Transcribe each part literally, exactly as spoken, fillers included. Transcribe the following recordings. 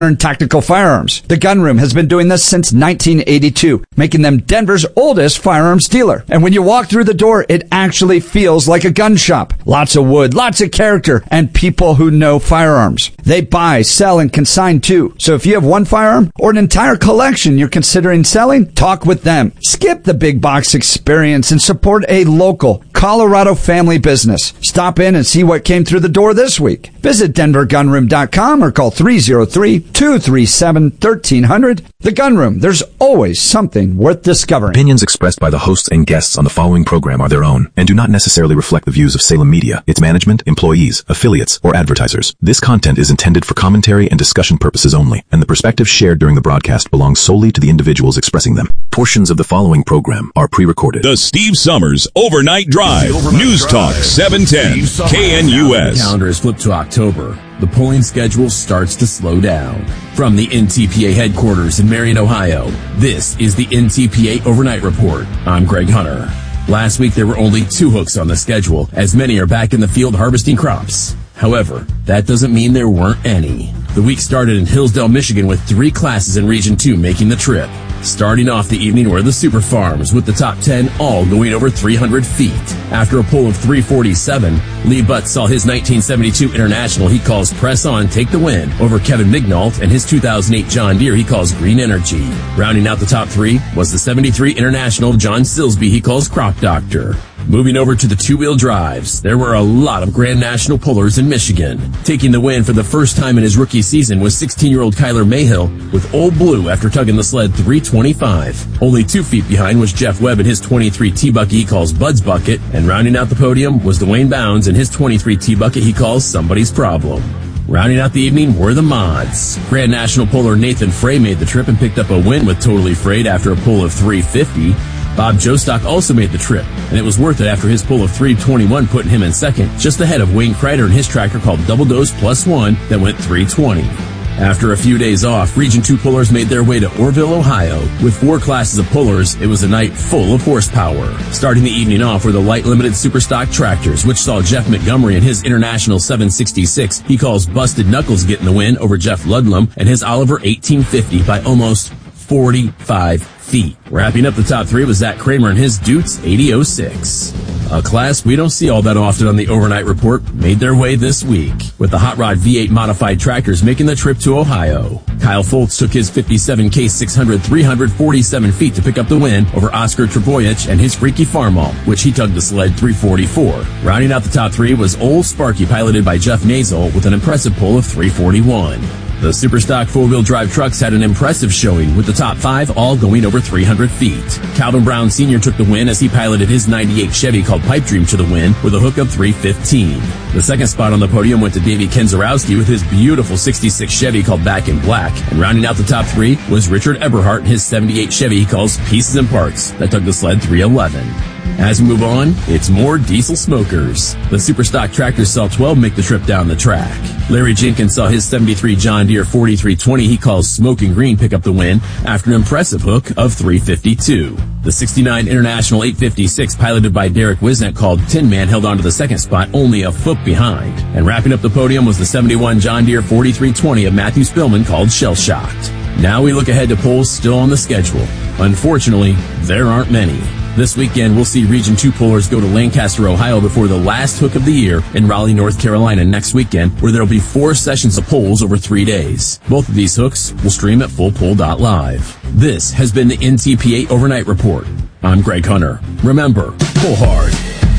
and tactical firearms. The Gun Room has been doing this since nineteen eighty-two, making them Denver's oldest firearms dealer. And when you walk through the door, it actually feels like a gun shop. Lots of wood, lots of character, and people who know firearms. They buy, sell, and consign too. So if you have one firearm or an entire collection you're considering selling, talk with them. Skip the big box experience and support a local Colorado family business. Stop in and see what came through the door this week. Visit denver gun room dot com or call three oh three, two three seven, one three zero zero. The Gun Room. There's always something worth discovering. Opinions expressed by the hosts and guests on the following program are their own and do not necessarily reflect the views of Salem Media, its management, employees, affiliates, or advertisers. This content is intended for commentary and discussion purposes only, and the perspectives shared during the broadcast belong solely to the individuals expressing them. Portions of the following program are pre-recorded. The Steve Summers Overnight Drive. Overnight News Drive. Talk seven ten K N U S. The calendar is flipped to October. The polling schedule starts to slow down. From the N T P A headquarters in Marion, Ohio, this is the N T P A Overnight Report. I'm Greg Hunter. Last week there were only two hooks on the schedule, as many are back in the field harvesting crops. However, that doesn't mean there weren't any. The week started in Hillsdale, Michigan, with three classes in Region two making the trip. Starting off the evening were the Super Farms, with the top ten all going over three hundred feet. After a pull of three forty-seven, Lee Butts saw his nineteen seventy-two International he calls Press On take the win over Kevin Mignault and his two thousand eight John Deere he calls Green Energy. Rounding out the top three was the seventy-three International of John Silsby he calls Crop Doctor. Moving over to the two-wheel drives, there were a lot of Grand National pullers in Michigan. Taking the win for the first time in his rookie season was sixteen-year-old Kyler Mayhill with Old Blue after tugging the sled three twenty-five. Only two feet behind was Jeff Webb in his twenty-three T-Bucket he calls Bud's Bucket, and rounding out the podium was Dwayne Bounds in his twenty-three T-Bucket he calls Somebody's Problem. Rounding out the evening were the mods. Grand National puller Nathan Frey made the trip and picked up a win with Totally Frayed after a pull of three fifty. Bob Jostock also made the trip, and it was worth it after his pull of three twenty-one putting him in second, just ahead of Wayne Kreider and his tractor called Double Dose Plus One that went three twenty. After a few days off, Region two pullers made their way to Orrville, Ohio. With four classes of pullers, it was a night full of horsepower. Starting the evening off were the light limited Superstock tractors, which saw Jeff Montgomery and his International seven sixty-six he calls Busted Knuckles getting the win over Jeff Ludlum and his Oliver eighteen fifty by almost forty-five feet. Wrapping up the top three was Zach Kramer and his Dutes eighty oh six. A class we don't see all that often on the Overnight Report made their way this week, with the Hot Rod V eight modified tractors making the trip to Ohio. Kyle Foltz took his fifty-seven K six hundred three forty-seven feet to pick up the win over Oscar Trebojic and his Freaky Farmall, which he tugged the sled three forty-four. Rounding out the top three was Old Sparky, piloted by Jeff Mazel, with an impressive pull of three forty-one. The Superstock four-wheel drive trucks had an impressive showing, with the top five all going over three hundred feet. Calvin Brown Senior took the win as he piloted his ninety-eight Chevy called Pipe Dream to the win with a hook of three fifteen. The second spot on the podium went to Davey Kenzarowski with his beautiful sixty-six Chevy called Back in Black. And rounding out the top three was Richard Eberhardt and his seventy-eight Chevy he calls Pieces and Parts that took the sled three eleven. As we move on, it's more diesel smokers. The Superstock tractors saw twelve make the trip down the track. Larry Jenkins saw his seventy-three John Deere forty-three twenty he calls Smoking Green pick up the win after an impressive hook of three fifty-two. The sixty-nine International eight fifty-six piloted by Derek Wisnet called Tin Man held on to the second spot only a foot behind. And wrapping up the podium was the seventy-one John Deere forty-three twenty of Matthew Spillman called Shell Shocked. Now we look ahead to polls still on the schedule. Unfortunately, there aren't many. This weekend, we'll see Region two pullers go to Lancaster, Ohio before the last hook of the year in Raleigh, North Carolina next weekend, where there will be four sessions of polls over three days. Both of these hooks will stream at full poll dot live. This has been the N T P A Overnight Report. I'm Greg Hunter. Remember, pull hard.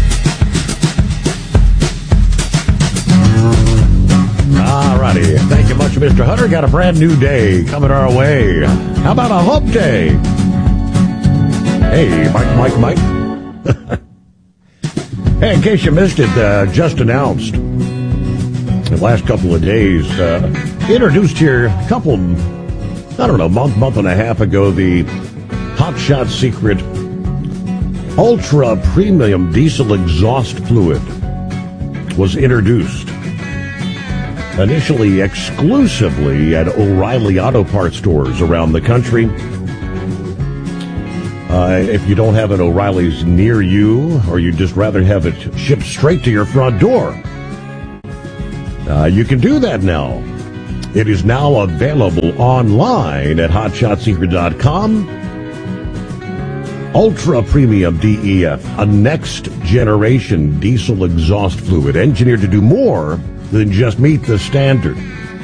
All righty. Thank you much, Mister Hunter. Got a brand new day coming our way. How about a hump day? Hey, Mike, Mike, Mike. Hey, in case you missed it, uh, just announced the last couple of days, uh, introduced here a couple, I don't know, month, month and a half ago, the Hot Shot Secret Ultra Premium Diesel Exhaust Fluid was introduced. Initially exclusively at O'Reilly Auto Parts stores around the country. Uh, if you don't have an O'Reilly's near you, or you'd just rather have it shipped straight to your front door, uh, you can do that now. It is now available online at hot shot secret dot com. Ultra Premium D E F, a next-generation diesel exhaust fluid engineered to do more than just meet the standard.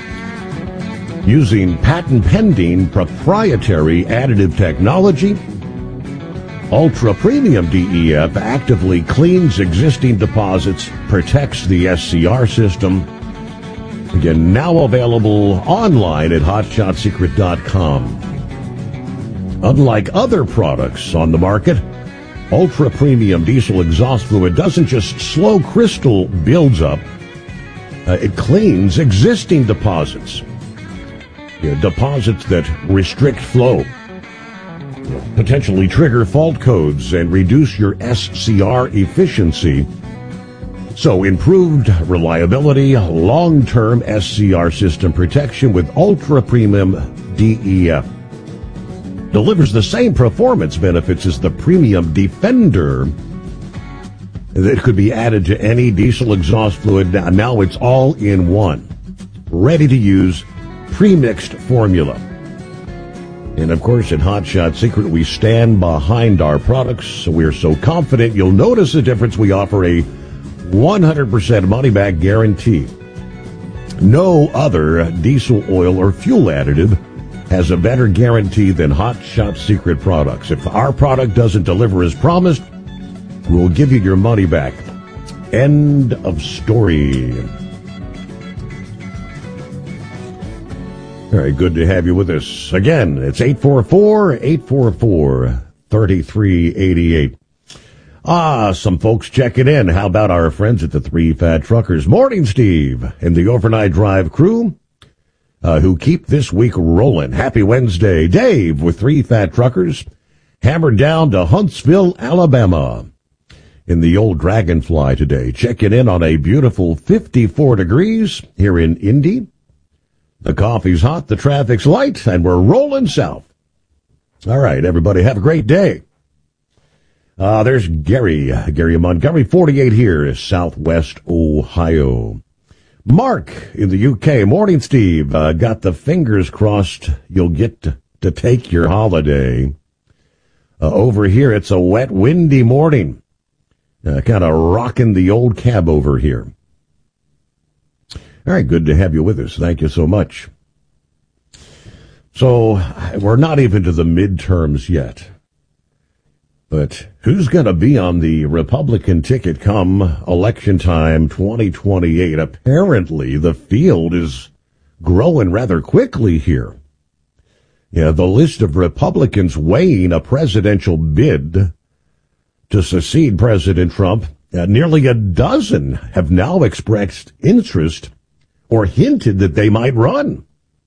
Using patent-pending proprietary additive technology, Ultra Premium D E F actively cleans existing deposits, protects the S C R system. Again, now available online at hot shot secret dot com. Unlike other products on the market, Ultra Premium Diesel Exhaust Fluid doesn't just slow crystal builds up, uh, it cleans existing deposits. You know, deposits that restrict flow, potentially trigger fault codes, and reduce your S C R efficiency. So improved reliability, long-term S C R system protection with Ultra Premium D E F. Delivers the same performance benefits as the Premium Defender that could be added to any diesel exhaust fluid. Now it's all in one. Ready to use, pre-mixed formula. And of course, at Hot Shot Secret, we stand behind our products. We're so confident you'll notice the difference. We offer a one hundred percent money-back guarantee. No other diesel oil or fuel additive has a better guarantee than Hot Shot Secret products. If our product doesn't deliver as promised, we'll give you your money back. End of story. All right, good to have you with us. Again, it's eight four four, eight four four, three three eight eight. Ah, some folks checking in. How about our friends at the Three Fat Truckers? Morning, Steve, and the Overnight Drive crew, uh, who keep this week rolling. Happy Wednesday. Dave with Three Fat Truckers, hammered down to Huntsville, Alabama, in the old Dragonfly today. Checking in on a beautiful fifty-four degrees here in Indy. The coffee's hot, the traffic's light, and we're rolling south. All right, everybody, have a great day. Uh, there's Gary, Gary Montgomery, forty-eight here, Southwest Ohio. Mark in the U K. Morning, Steve. Uh, got the fingers crossed you'll get to, to take your holiday. Uh, over here, it's a wet, windy morning. Uh, kind of rocking the old cab over here. All right, good to have you with us. Thank you so much. So, we're not even to the midterms yet. But who's going to be on the Republican ticket come election time twenty twenty-eight? Apparently, the field is growing rather quickly here. Yeah, the list of Republicans weighing a presidential bid to succeed President Trump, uh, nearly a dozen have now expressed interest or hinted that they might run.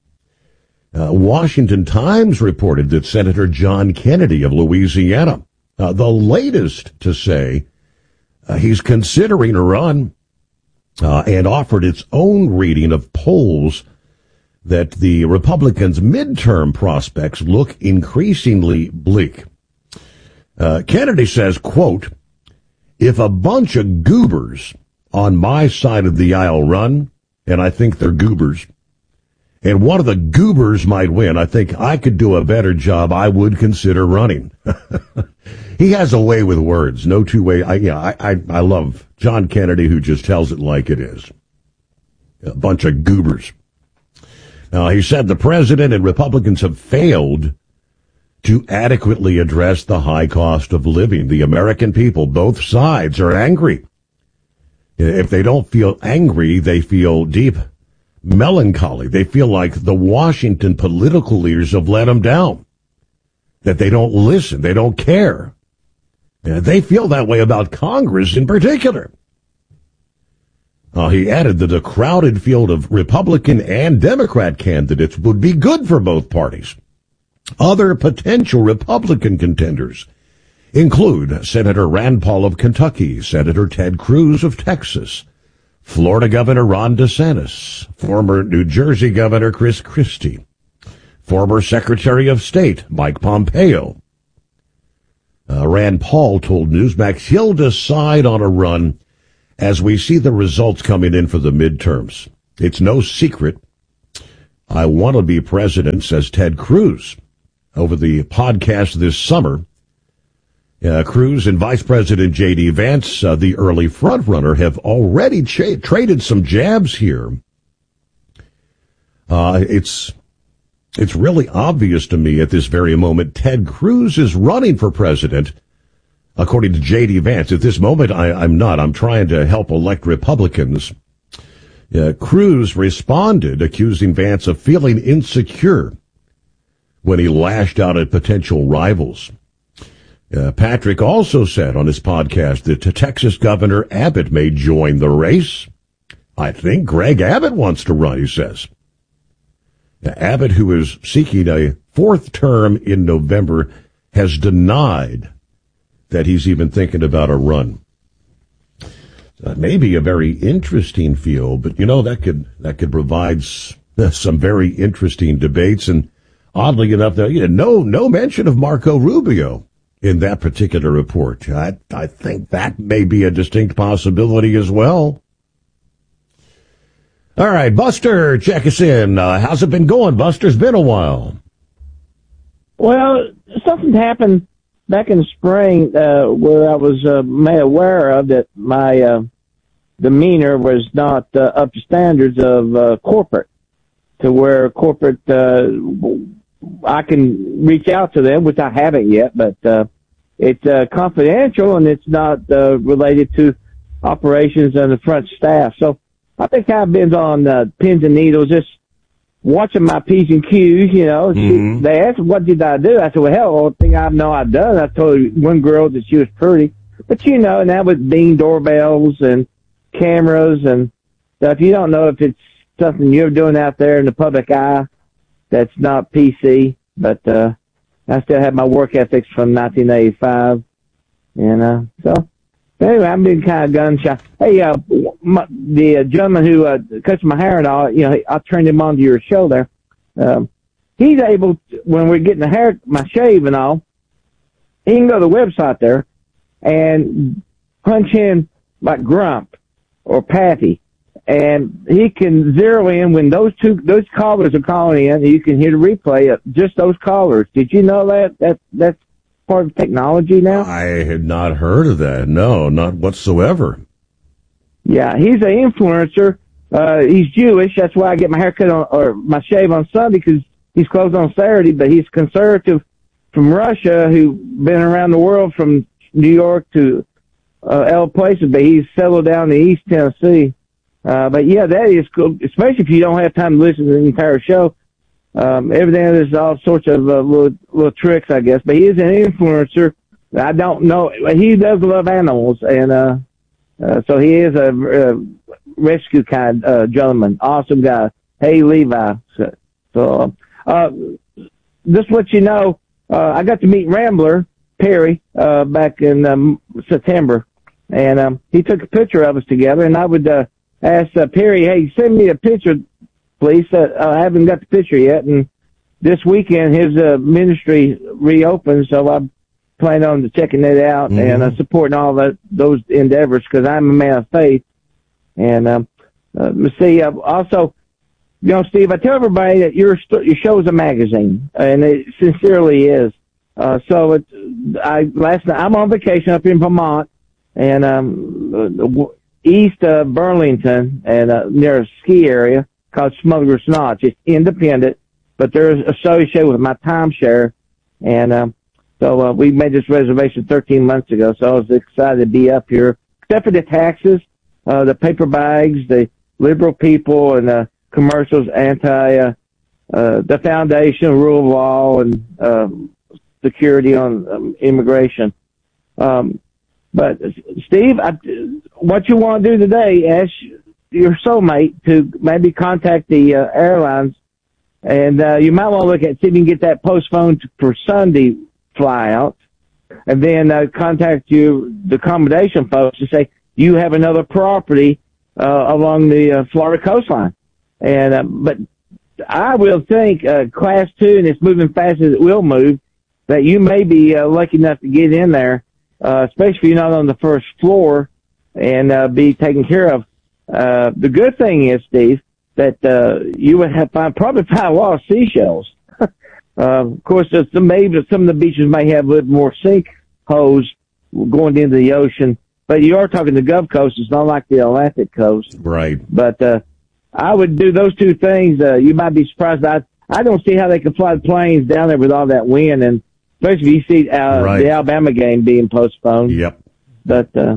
Uh, Washington Times reported that Senator John Kennedy of Louisiana, Uh, the latest to say uh, he's considering a run, uh, and offered its own reading of polls that the Republicans' midterm prospects look increasingly bleak. Uh, Kennedy says, quote, "If a bunch of goobers on my side of the aisle run, and I think they're goobers, and one of the goobers might win, I think I could do a better job. I would consider running." He has a way with words. No two way. I, yeah, I, I, I love John Kennedy, who just tells it like it is. A bunch of goobers. Now, he said the president and Republicans have failed to adequately address the high cost of living. The American people, both sides, are angry. If they don't feel angry, they feel deep melancholy. They feel like the Washington political leaders have let them down, that they don't listen, they don't care. And they feel that way about Congress in particular. Uh, he added that a crowded field of Republican and Democrat candidates would be good for both parties. Other potential Republican contenders include Senator Rand Paul of Kentucky, Senator Ted Cruz of Texas, Florida Governor Ron DeSantis, former New Jersey Governor Chris Christie, former Secretary of State Mike Pompeo. Uh, Rand Paul told Newsmax he'll decide on a run as we see the results coming in for the midterms. It's no secret I want to be president, says Ted Cruz. Over the podcast this summer, uh, Cruz and Vice President J D. Vance, uh, the early frontrunner, have already cha- traded some jabs here. Uh, it's it's really obvious to me at this very moment Ted Cruz is running for president, according to J D. Vance. At this moment, I, I'm not. I'm trying to help elect Republicans. Uh, Cruz responded, accusing Vance of feeling insecure when he lashed out at potential rivals. Uh, Patrick also said on his podcast that Texas Governor Abbott may join the race. I think Greg Abbott wants to run, he says. Now, Abbott, who is seeking a fourth term in November, has denied that he's even thinking about a run. That may be a very interesting field, but you know, that could that could provide s- some very interesting debates. And oddly enough, there, you know, no no mention of Marco Rubio in that particular report. I I think that may be a distinct possibility as well. All right, Buster, check us in. Uh, how's it been going, Buster? It's been a while. Well, something happened back in the spring uh, where I was uh, made aware of that my uh, demeanor was not uh, up to standards of uh, corporate, to where corporate, uh, I can reach out to them, which I haven't yet, but uh, it's uh, confidential and it's not uh, related to operations and the front staff. So I think I've been on uh, pins and needles, just watching my P's and Q's, you know. Mm-hmm. They asked, what did I do? I said, well, hell, the only thing I know I've done, I told one girl that she was pretty. But, you know, now with Bing doorbells and cameras and stuff, you don't know if it's something you're doing out there in the public eye that's not P C. But uh, I still have my work ethics from nineteen eighty-five. And uh, so, anyway, I've been kind of gun shy. Hey, uh, my, the uh, gentleman who uh, cuts my hair and all, you know, I turned him on to your show there. Um, he's able, to, when we're getting the hair, my shave and all, he can go to the website there and punch in like Grump or Patty, and he can zero in when those two those callers are calling in. You can hear the replay of just those callers. Did you know that that that's part of technology now? I had not heard of that. No, not whatsoever. Yeah, he's an influencer. Uh, he's Jewish. That's why I get my haircut on, or my shave on Sunday, because he's closed on Saturday, but he's conservative from Russia who been around the world from New York to uh, L places, but he's settled down in East Tennessee. Uh, but yeah, that is cool, especially if you don't have time to listen to the entire show. Um, everything is all sorts of uh, little, little tricks, I guess. But he is an influencer. I don't know. He does love animals, and uh, uh, so he is a, a rescue kind uh, gentleman. Awesome guy. Hey, Levi. So, so uh, just to let you know, uh, I got to meet Rambler Perry uh, back in um, September, and um, he took a picture of us together. And I would uh, ask uh, Perry, "Hey, send me a picture, please." Uh, I haven't got the picture yet, and this weekend his uh, ministry reopens, so I plan on checking it out mm-hmm. and uh, supporting all that those endeavors, because I'm a man of faith. And um, uh, see, uh, also, you know, Steve, I tell everybody that your your show is a magazine, and it sincerely is. Uh, so it, I last night I'm on vacation up in Vermont, and um, east of Burlington, and uh, near a ski area called Smuggler's Notch. It's independent, but they're associated with my timeshare, and um, so uh, we made this reservation thirteen months ago. So I was excited to be up here, except for the taxes, uh, the paper bags, the liberal people, and the commercials, anti uh, uh, the foundation, rule of law, and uh, security on um, immigration. Um, but Steve, I, what you want to do today? Ask your soulmate to maybe contact the uh, airlines, and uh, you might want to look at see if you can get that postponed for Sunday flyout, and then uh, contact you the accommodation folks to say you have another property uh, along the uh, Florida coastline. And uh, but I will think uh, class two, and it's moving fast as it will move, that you may be uh, lucky enough to get in there, uh, especially if you're not on the first floor, and uh, be taken care of. Uh, the good thing is, Steve, that uh, you would have find, probably find a lot of seashells. uh, of course, there's some, maybe some of the beaches may have a little more sinkholes going into the ocean, but you are talking the Gulf Coast. It's not like the Atlantic coast. Right. But uh, I would do those two things. Uh, you might be surprised. I, I don't see how they can fly planes down there with all that wind, and especially if you see uh, right. the Alabama game being postponed. Yep. But uh,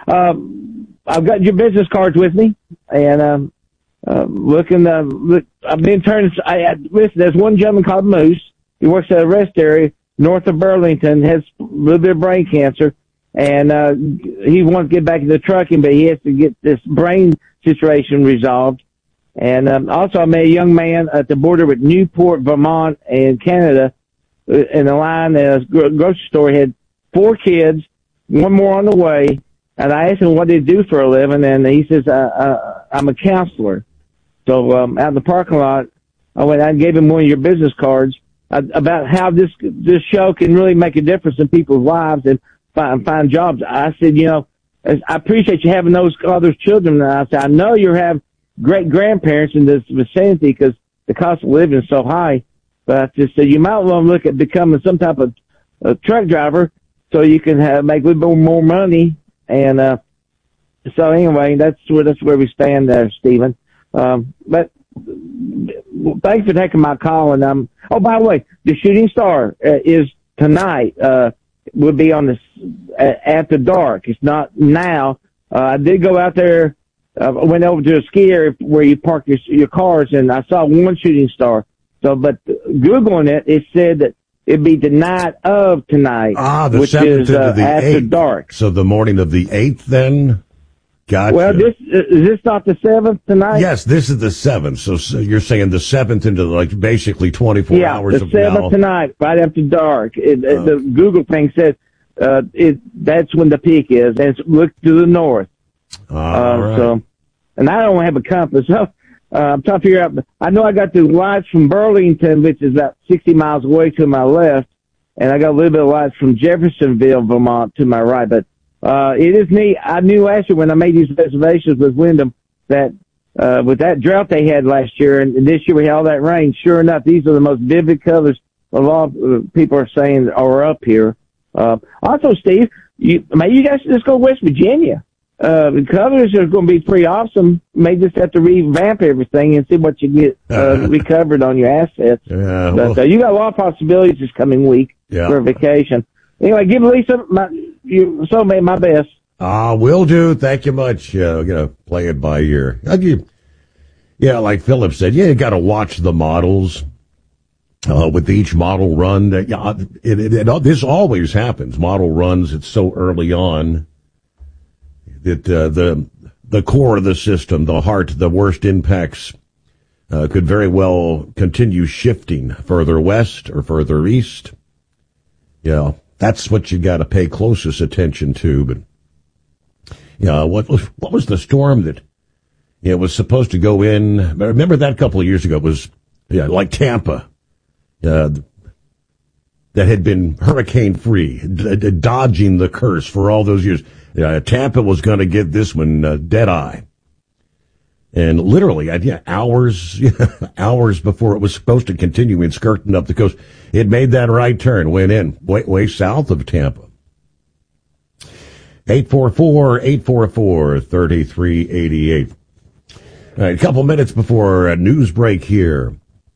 um, I've got your business cards with me, and um, uh, looking. Uh, look, I've been turning. I, I listen. There's one gentleman called Moose. He works at a rest area north of Burlington. Has a little bit of brain cancer, and uh, he wants to get back into trucking, but he has to get this brain situation resolved. And um, also, I met a young man at the border with Newport, Vermont, and Canada. In the line at a grocery store, he had four kids, one more on the way. And I asked him what they do for a living, and he says, uh, uh, I'm a counselor. So um, out in the parking lot, I went out and gave him one of your business cards uh, about how this this show can really make a difference in people's lives and find, find jobs. I said, you know, I appreciate you having those all those children. And I said, I know you have great grandparents in this vicinity because the cost of living is so high. But I just said, you might want to look at becoming some type of uh, truck driver so you can have, make a little bit more money. And uh, so anyway, that's where that's where we stand there, Stephen. Um, but thanks for taking my call. And um, oh, by the way, the Shooting Star uh, is tonight. Uh, will be on the uh, after dark. It's not now. Uh, I did go out there. I uh, went over to a ski area where you park your your cars, and I saw one Shooting Star. So, but Googling it, it said that it'd be the night of tonight, ah, the which seventh is uh, into the after eighth. dark. So the morning of the eighth, then. Gotcha. Well, this is this not the seventh tonight? Yes, this is the seventh. So, so you're saying the seventh into like basically twenty-four yeah, hours the of seventh now. tonight, right after dark. It, Oh. The Google thing says uh, it that's when the peak is, and it's look to the north. All uh, right. So, and I don't have a compass, so uh, I'm trying to figure out. I know I got the lights from Burlington, which is about sixty miles away to my left, and I got a little bit of lights from Jeffersonville, Vermont, to my right. But uh, it is neat. I knew last year when I made these reservations with Wyndham that uh, with that drought they had last year, and, and this year we had all that rain. Sure enough, these are the most vivid colors a lot of uh, people are saying are up here. Uh, also, Steve, you, maybe you guys should just go to West Virginia. Uh, the colors are going to be pretty awesome. May just have to revamp everything and see what you get uh, recovered on your assets. Yeah, but well, uh, you got a lot of possibilities this coming week Yeah. for a vacation. Anyway, give Lisa my you soulmate my best. Ah, will do. Thank you much. Uh, we're gonna play it by ear. Uh, you- Yeah, like Philip said, yeah, you got to watch the models. Uh, with each model run, uh, yeah, it, it, it, this always happens. Model runs, it's so early on that uh, the the core of the system, the heart, the worst impacts uh, could very well continue shifting further west or further east. Yeah, that's what you got to pay closest attention to. But yeah, what was what was the storm that yeah was supposed to go in? I remember that a couple of years ago. It was yeah like Tampa. Uh, that had been hurricane free, d- d- dodging the curse for all those years. Uh, Tampa was going to get this one uh, dead eye, and literally, uh, yeah, hours, hours before it was supposed to continue in skirting up the coast, it made that right turn, went in way, way south of Tampa. eight four four, eight four four, three three eight eight. All right, a couple minutes before a news break here.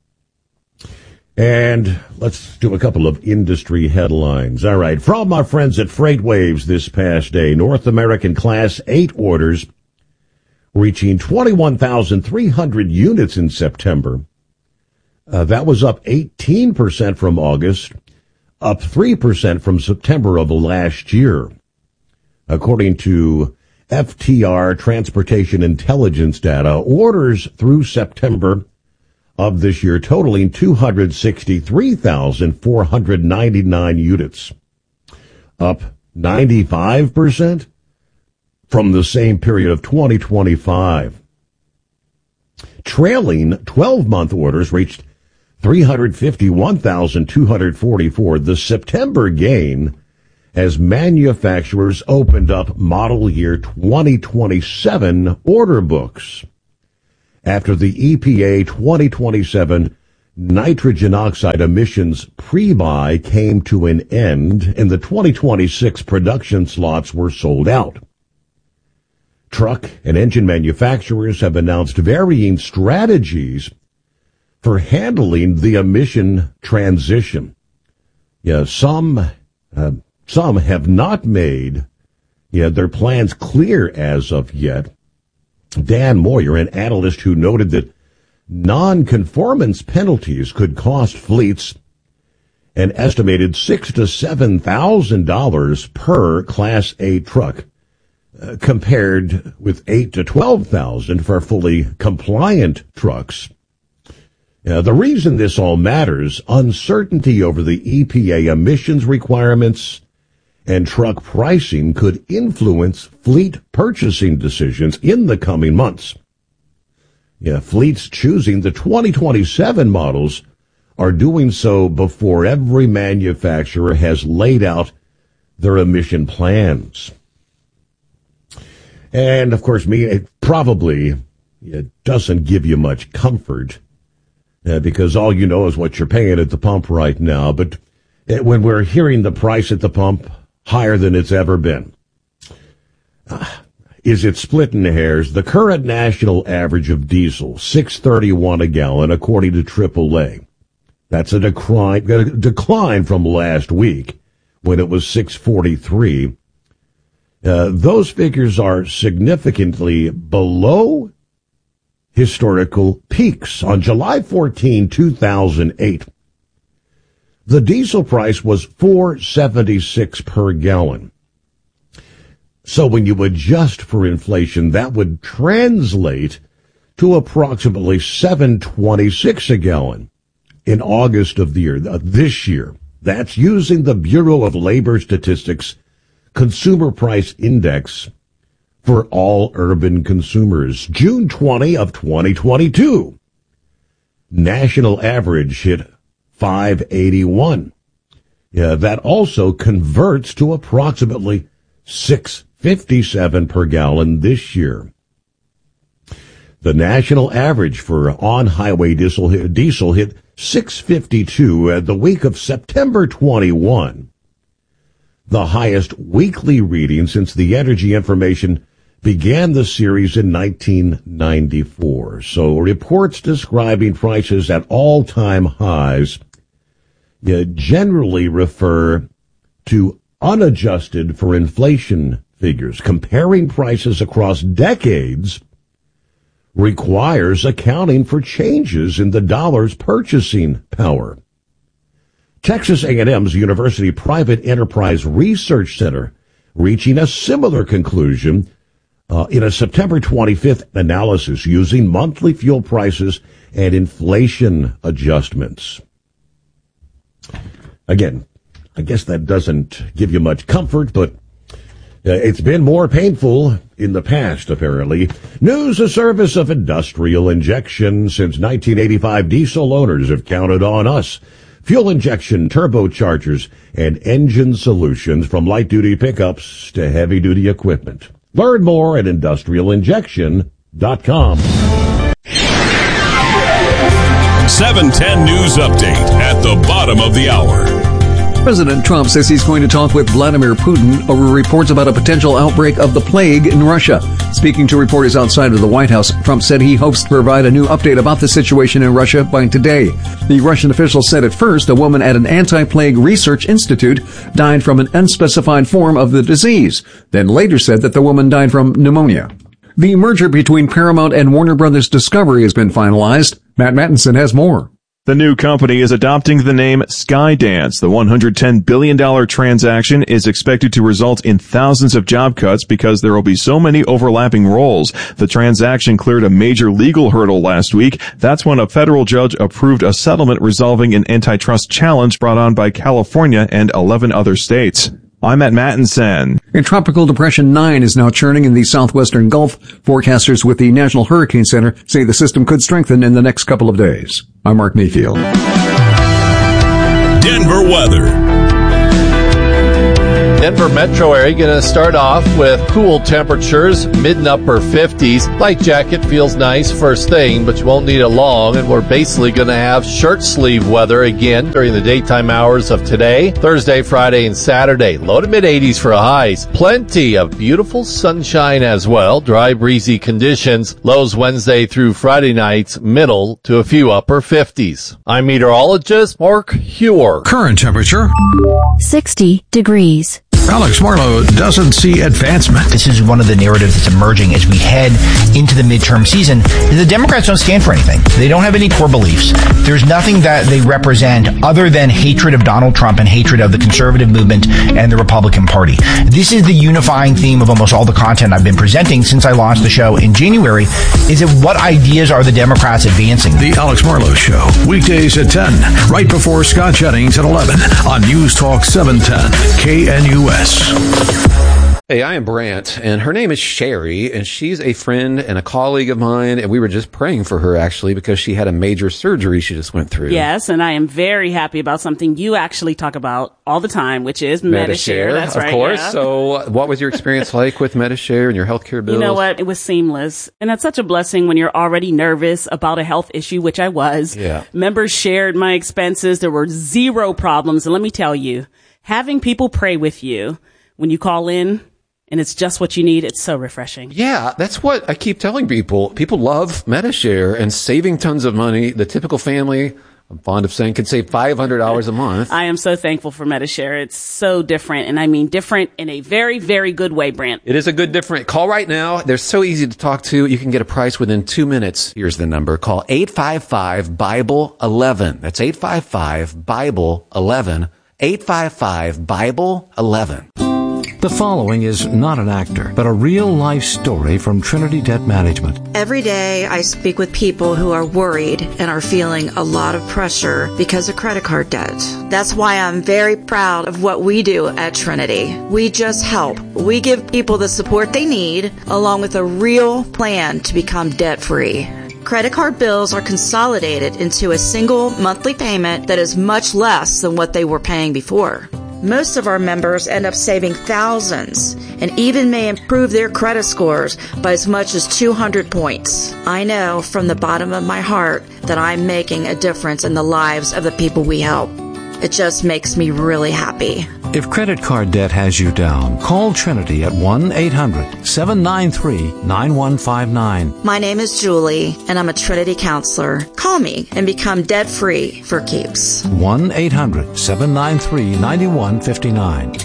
And let's do a couple of industry headlines. All right. From our friends at FreightWaves this past day, North American Class eight orders reaching twenty-one thousand three hundred units in September. Uh, that was up eighteen percent from August, up three percent from September of last year. According to F T R Transportation Intelligence data, orders through September of this year totaling two hundred sixty-three thousand four hundred ninety-nine units, up ninety-five percent from the same period of twenty twenty-five. Trailing twelve-month orders reached three hundred fifty-one thousand two hundred forty-four, the September gain as manufacturers opened up model year twenty twenty-seven order books. after the E P A twenty twenty-seven nitrogen oxide emissions pre-buy came to an end and the twenty twenty-six production slots were sold out. Truck and engine manufacturers have announced varying strategies for handling the emission transition. Yeah, some uh, some have not made yeah, their plans clear as of yet. Dan Moyer, an analyst who noted that non-conformance penalties could cost fleets an estimated six to seven thousand dollars per Class A truck, uh, compared with eight to twelve thousand for fully compliant trucks. Uh, the reason this all matters: uncertainty over the E P A emissions requirements and truck pricing could influence fleet purchasing decisions in the coming months. Yeah, fleets choosing the twenty twenty-seven models are doing so before every manufacturer has laid out their emission plans. And, of course, me, it probably it doesn't give you much comfort uh, because all you know is what you're paying at the pump right now. But uh, when we're hearing the price at the pump higher than it's ever been, uh, is it splitting hairs? The current national average of diesel, six thirty-one a gallon, according to triple A. That's a decline, a decline from last week when it was six forty-three. Uh, those figures are significantly below historical peaks. On July fourteenth, two thousand eight, the diesel price was four seventy-six per gallon. So when you adjust for inflation, that would translate to approximately seven twenty-six a gallon in August of the year, uh, this year. That's using the Bureau of Labor Statistics Consumer Price Index for all urban consumers. June twentieth of twenty twenty-two, national average hit five eighty-one. Yeah, that also converts to approximately six fifty-seven per gallon this year. The national average for on-highway diesel, diesel hit six fifty-two at the week of September twenty-first, the highest weekly reading since the Energy Information began the series in nineteen ninety-four. So reports describing prices at all-time highs uh, generally refer to unadjusted for inflation figures. Comparing prices across decades requires accounting for changes in the dollar's purchasing power. Texas A and M's University Private Enterprise Research Center reaching a similar conclusion uh, in a September twenty-fifth analysis using monthly fuel prices and inflation adjustments. Again, I guess that doesn't give you much comfort, but uh, it's been more painful in the past, apparently. News: a service of industrial injection. Since nineteen eighty-five, diesel owners have counted on us. Fuel injection, turbochargers, and engine solutions from light-duty pickups to heavy-duty equipment. Learn more at industrial injection dot com. seven ten News Update at the bottom of the hour. President Trump says he's going to talk with Vladimir Putin over reports about a potential outbreak of the plague in Russia. Speaking to reporters outside of the White House, Trump said he hopes to provide a new update about the situation in Russia by today. The Russian official said at first a woman at an anti-plague research institute died from an unspecified form of the disease, then later said that the woman died from pneumonia. The merger between Paramount and Warner Brothers Discovery has been finalized. Matt Mattinson has more. The new company is adopting the name Skydance. The one hundred ten billion dollars transaction is expected to result in thousands of job cuts because there will be so many overlapping roles. The transaction cleared a major legal hurdle last week. That's when a federal judge approved a settlement resolving an antitrust challenge brought on by California and eleven other states. I'm at Mattinson. A tropical depression nine is now churning in the southwestern Gulf. Forecasters with the National Hurricane Center say the system could strengthen in the next couple of days. I'm Mark Mayfield. Denver weather. Denver Denver metro area going to start off with cool temperatures, mid and upper fifties. Light jacket feels nice first thing, but you won't need it long, and we're basically going to have shirt sleeve weather again during the daytime hours of today, Thursday, Friday, and Saturday. Low to mid eighties for highs. Plenty of beautiful sunshine as well. Dry, breezy conditions. Lows Wednesday through Friday nights, middle to a few upper fifties. I'm meteorologist Mark Hewer. Current temperature sixty degrees. Alex Marlowe doesn't see advancement. This is one of the narratives that's emerging as we head into the midterm season. The Democrats don't stand for anything. They don't have any core beliefs. There's nothing that they represent other than hatred of Donald Trump and hatred of the conservative movement and the Republican Party. This is the unifying theme of almost all the content I've been presenting since I launched the show in January. Is it what ideas are the Democrats advancing? The Alex Marlowe Show, weekdays at ten, right before Scott Jennings at eleven on News Talk seven ten, K N U S. Hey, I am Brant, and her name is Sherry, and she's a friend and a colleague of mine, and we were just praying for her, actually, because she had a major surgery she just went through. Yes, and I am very happy about something you actually talk about all the time, which is Medi-Share. That's right. Of course. Yeah. So what was your experience like with Medi-Share and your healthcare bills? You know what? It was seamless. And that's such a blessing when you're already nervous about a health issue, which I was. Yeah. Members shared my expenses. There were zero problems. And let me tell you, having people pray with you when you call in, and it's just what you need, it's so refreshing. Yeah, that's what I keep telling people. People love Medi-Share and saving tons of money. The typical family, I'm fond of saying, can save five hundred dollars a month. I am so thankful for Medi-Share. It's so different, and I mean different in a very, very good way, Brant. It is a good different. Call right now. They're so easy to talk to. You can get a price within two minutes. Here's the number. Call eight five five, Bible eleven. That's eight five five, Bible eleven. eight five five, Bible eleven. The following is not an actor, but a real-life story from Trinity Debt Management. Every day I speak with people who are worried and are feeling a lot of pressure because of credit card debt. That's why I'm very proud of what we do at Trinity. We just help. We give people the support they need, along with a real plan to become debt-free. Credit card bills are consolidated into a single monthly payment that is much less than what they were paying before. Most of our members end up saving thousands and even may improve their credit scores by as much as two hundred points. I know from the bottom of my heart that I'm making a difference in the lives of the people we help. It just makes me really happy. If credit card debt has you down, call Trinity at one eight hundred, seven nine three, nine one five nine. My name is Julie, and I'm a Trinity counselor. Call me and become debt-free for keeps. one eight hundred, seven nine three, nine one five nine.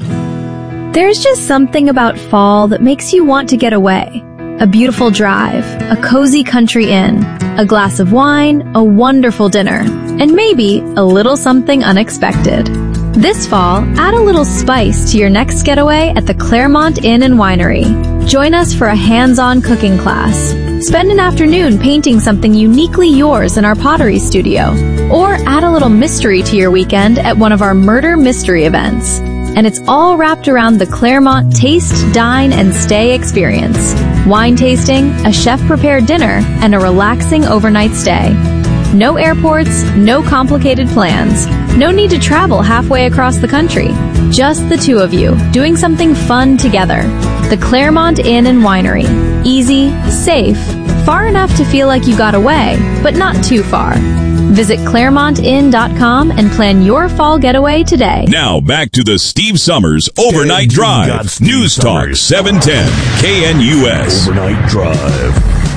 There's just something about fall that makes you want to get away. A beautiful drive, a cozy country inn, a glass of wine, a wonderful dinner, and maybe a little something unexpected. This fall, add a little spice to your next getaway at the Claremont Inn and Winery. Join us for a hands-on cooking class. Spend an afternoon painting something uniquely yours in our pottery studio. Or add a little mystery to your weekend at one of our murder mystery events. And it's all wrapped around the Claremont Taste, Dine, and Stay experience. Wine tasting, a chef-prepared dinner, and a relaxing overnight stay. No airports, no complicated plans. No need to travel halfway across the country. Just the two of you, doing something fun together. The Claremont Inn and Winery. Easy, safe, far enough to feel like you got away, but not too far. Visit Claremont Inn dot com and plan your fall getaway today. Now back to the Steve Summers Overnight Drive. News Talk seven ten K N U S. Overnight Drive.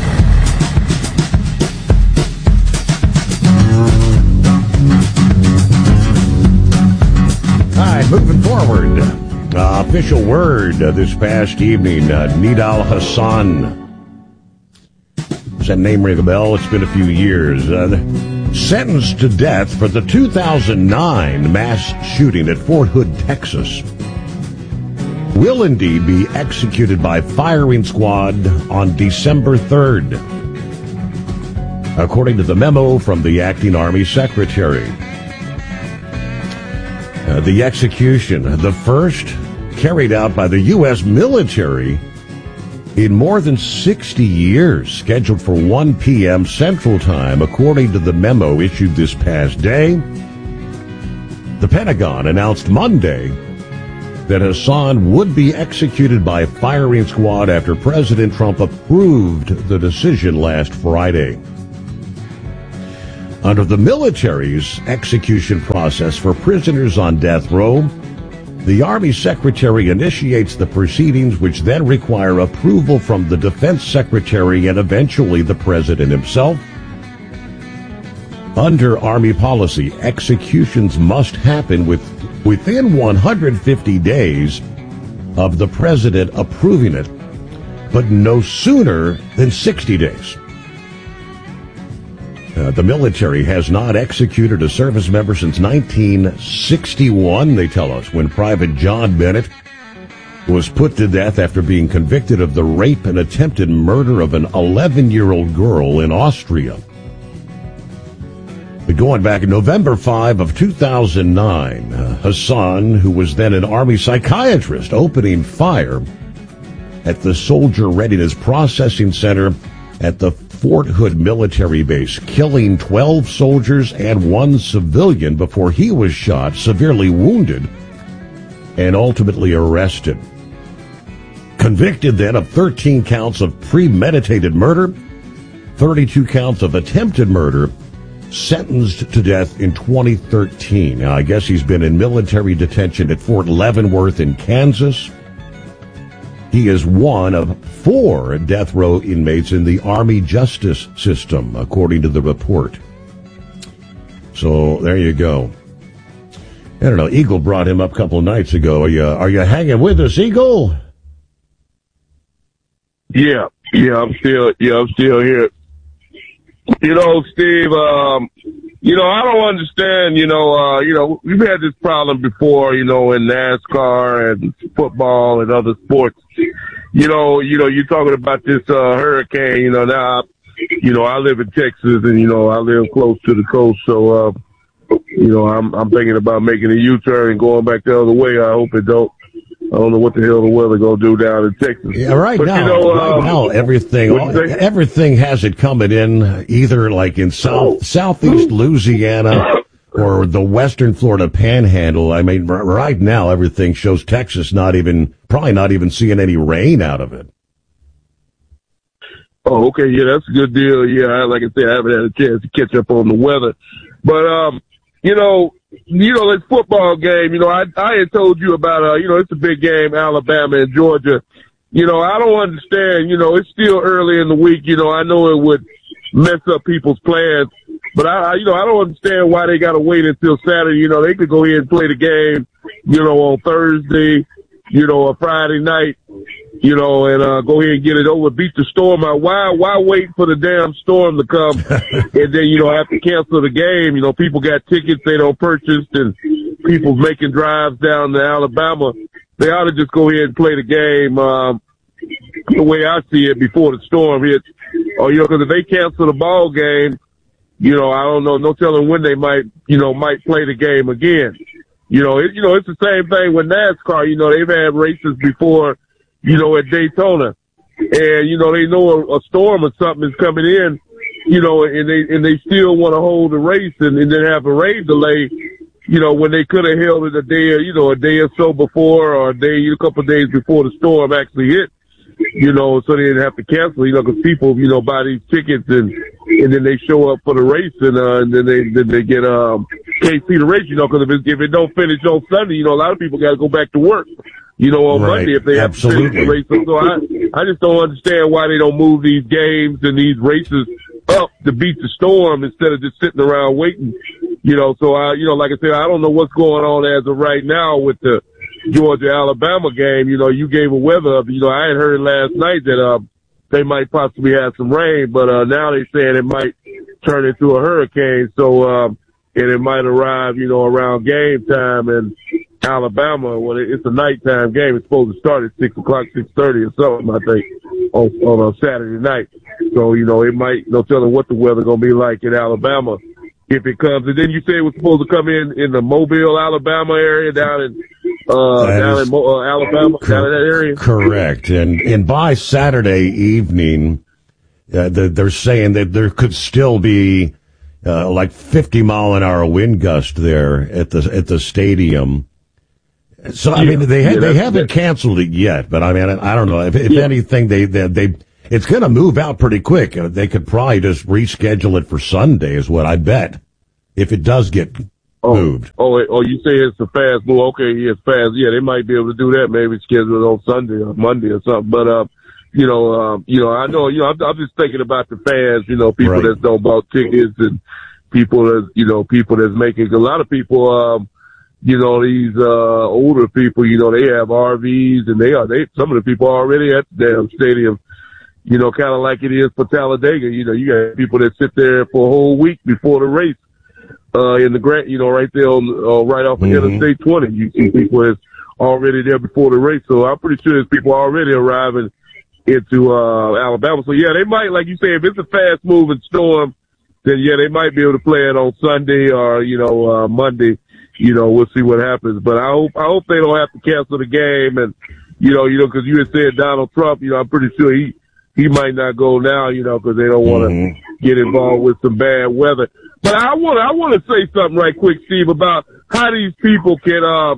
All right, moving forward. Uh, official word uh, this past evening, uh, Nidal Hasan. Does that name ring a bell? It's been a few years. Uh, sentenced to death for the two thousand nine mass shooting at Fort Hood, Texas, will indeed be executed by firing squad on December third, according to the memo from the acting Army Secretary. Uh, the execution, the first carried out by the U S military in more than sixty years, scheduled for one p.m. Central Time, according to the memo issued this past day. The Pentagon announced Monday that Hassan would be executed by firing squad after President Trump approved the decision last Friday. Under the military's execution process for prisoners on death row, the Army Secretary initiates the proceedings, which then require approval from the Defense Secretary and eventually the President himself. Under Army policy, executions must happen with, within one hundred fifty days of the President approving it, but no sooner than sixty days. Uh, the military has not executed a service member since nineteen sixty-one, they tell us, when Private John Bennett was put to death after being convicted of the rape and attempted murder of an eleven-year-old girl in Austria. But going back in November fifth of two thousand nine, uh, Hassan, who was then an Army psychiatrist, opening fire at the Soldier Readiness Processing Center at the Fort Hood military base, killing twelve soldiers and one civilian before he was shot, severely wounded, and ultimately arrested. Convicted then of thirteen counts of premeditated murder, thirty-two counts of attempted murder, sentenced to death in twenty thirteen. Now, I guess he's been in military detention at Fort Leavenworth in Kansas. He is one of four death row inmates in the Army justice system, according to the report. So there you go. I don't know. Eagle brought him up a couple of nights ago. Are you, are you hanging with us, Eagle? Yeah, yeah, I'm still, yeah, I'm still here. You know, Steve, um, you know, I don't understand, you know, uh, you know, we've had this problem before, you know, in NASCAR and football and other sports. You know, you know, you're talking about this, uh, hurricane, you know, now, you know, I live in Texas and, you know, I live close to the coast. So, uh, you know, I'm, I'm thinking about making a U-turn and going back the other way. I hope it don't. I don't know what the hell the weather gonna do down in Texas. Yeah, right but, now, you know, right um, now, everything, everything has it coming in either like in south, southeast Louisiana or the western Florida Panhandle. I mean, right now, everything shows Texas not even, probably not even seeing any rain out of it. Oh, okay, yeah, that's a good deal. Yeah, like I said, I haven't had a chance to catch up on the weather, but um, you know. You know, this football game, you know, I, I had told you about, uh, you know, it's a big game, Alabama and Georgia. You know, I don't understand, you know, it's still early in the week. You know, I know it would mess up people's plans, but I, I you know, I don't understand why they got to wait until Saturday. You know, they could go ahead and play the game, you know, on Thursday, you know, a Friday night, you know, and, uh, go ahead and get it over, beat the storm out. Why, why wait for the damn storm to come and then, you know, have to cancel the game? You know, people got tickets they don't purchase and people making drives down to Alabama. They ought to just go ahead and play the game, um, the way I see it before the storm hits. Or, you know, cause if they cancel the ball game, you know, I don't know, no telling when they might, you know, might play the game again. You know, it, you know, it's the same thing with NASCAR. You know, they've had races before, you know, at Daytona, and, you know, they know a, a storm or something is coming in, you know, and they, and they still want to hold the race and, and then have a rain delay, you know, when they could have held it a day, or, you know, a day or so before, or a day, a couple of days before the storm actually hit, you know, so they didn't have to cancel, you know, because people, you know, buy these tickets and, and then they show up for the race and, uh, and then they, then they get, um, can't see the race, you know, because if it, if it don't finish on Sunday, you know, a lot of people got to go back to work. You know, on right. Monday if they have Absolutely. to race. So I, I just don't understand why they don't move these games and these races up to beat the storm instead of just sitting around waiting. You know, so I, you know, like I said, I don't know what's going on as of right now with the Georgia Alabama game. You know, you gave a weather up. You know, I had heard last night that uh, they might possibly have some rain, but uh, now they're saying it might turn into a hurricane. So, um, and it might arrive, you know, around game time and. Alabama, well, it's a nighttime game. It's supposed to start at six o'clock, six thirty or something, I think, on, on a Saturday night. So, you know, it might, no telling what the weather going to be like in Alabama if it comes. And then you say it was supposed to come in in the Mobile, Alabama area, down in, uh, down in uh, Alabama, cor- down in that area? Correct. And, and by Saturday evening, uh, the, they're saying that there could still be, uh, like fifty mile an hour wind gust there at the, at the stadium. So, I mean, they, ha- they haven't canceled it yet, but I mean, I don't know. If, if yeah. anything, they, they, they it's going to move out pretty quick. They could probably just reschedule it for Sunday is what I bet, if it does get oh, moved. Oh, oh, you say it's a fast move. Okay, yeah, it's fast. Yeah, they might be able to do that. Maybe schedule it on Sunday or Monday or something. But, uh, you know, um, you know, I know, you know, I'm, I'm just thinking about the fans, you know, people right. that know about tickets and people that, you know, people that's making, a lot of people, um, you know, these, uh, older people, you know, they have R Vs and they are, they, some of the people are already at the damn stadium, you know, kind of like it is for Talladega. You know, you got people that sit there for a whole week before the race, uh, in the grant, you know, right there on, uh, right off of mm-hmm. Interstate twenty. You see people that's already there before the race. So I'm pretty sure there's people already arriving into, uh, Alabama. So yeah, they might, like you say, if it's a fast moving storm, then yeah, they might be able to play it on Sunday or, you know, uh, Monday. You know, we'll see what happens, but I hope, I hope they don't have to cancel the game. And, you know, you know, cause you had said Donald Trump, you know, I'm pretty sure he, he might not go now, you know, cause they don't want to mm-hmm. get involved with some bad weather. But I want to, I want to say something right quick, Steve, about how these people can, uh,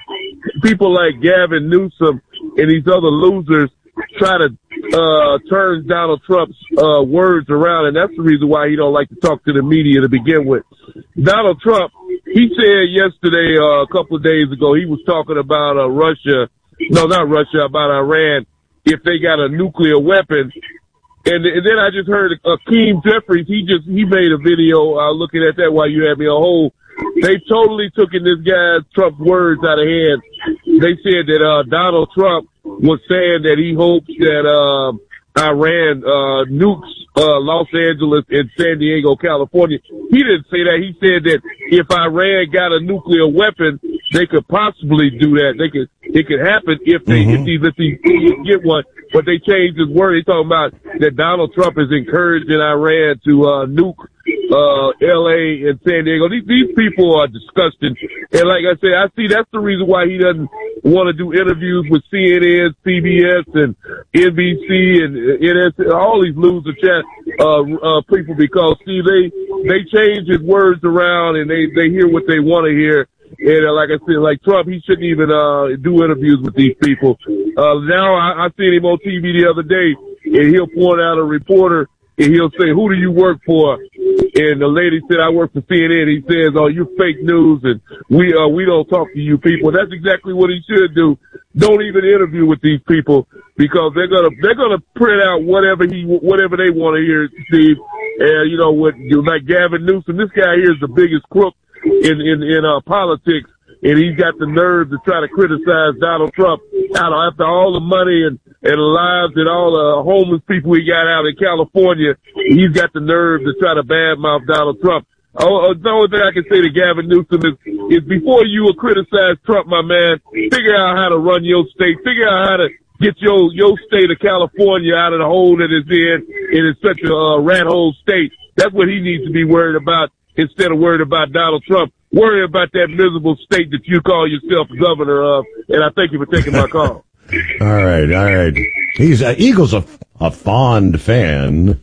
people like Gavin Newsom and these other losers try to, uh, turn Donald Trump's, uh, words around. And that's the reason why he don't like to talk to the media to begin with. Donald Trump, he said yesterday, uh, a couple of days ago, he was talking about, uh, Russia, no, not Russia, about Iran, if they got a nuclear weapon. And, and then I just heard Akeem Jeffries, he just, he made a video, uh, looking at that while you had me on hold. They totally took in this guy's Trump's words out of hand. They said that, uh, Donald Trump was saying that he hopes that, um, Iran, uh, nukes, uh, Los Angeles and San Diego, California. He didn't say that. He said that if Iran got a nuclear weapon, they could possibly do that. They could, it could happen if they, mm-hmm. if they, if they get one. But they changed his word. He's talking about that Donald Trump is encouraging Iran to, uh, nuke, uh, L A and San Diego. These, these people are disgusting. And like I said, I see that's the reason why he doesn't want to do interviews with C N N, C B S, and N B C, and N S, all these loser chat, uh, uh, people, because see, they, they change his words around and they, they hear what they want to hear. And uh, like I said, like Trump, he shouldn't even, uh, do interviews with these people. Uh, now I, I seen him on T V the other day and he'll point out a reporter and he'll say, who do you work for? And the lady said, I work for C N N. He says, oh, you're fake news and we, uh, we don't talk to you people. That's exactly what he should do. Don't even interview with these people because they're gonna, they're gonna print out whatever he, whatever they want to hear, Steve. And, you know, what, like Gavin Newsom, this guy here is the biggest crook in, in, in, uh, politics. And he's got the nerve to try to criticize Donald Trump out of, after all the money and, and lives and all the homeless people he got out in California. He's got the nerve to try to badmouth Donald Trump. Oh, the only thing I can say to Gavin Newsom is, is before you will criticize Trump, my man, figure out how to run your state. Figure out how to get your, your state of California out of the hole that it's in. And it's such a uh, rat hole state. That's what he needs to be worried about instead of worried about Donald Trump. Worry about that miserable state that you call yourself governor of, and I thank you for taking my call. all right, all right. He's uh, Eagle's a, a fond fan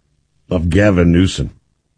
of Gavin Newsom.